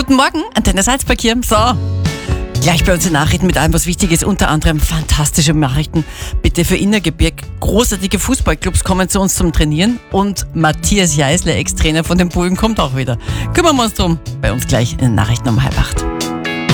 Guten Morgen, Antenne Salzburg hier. So, gleich bei uns in Nachrichten mit allem, was wichtig ist. Unter anderem fantastische Nachrichten. Bitte für Innergebirg. Großartige Fußballclubs kommen zu uns zum Trainieren. Und Matthias Jeißler, Ex-Trainer von den Bullen, kommt auch wieder. Kümmern wir uns drum. Bei uns gleich in den Nachrichten um 7:30.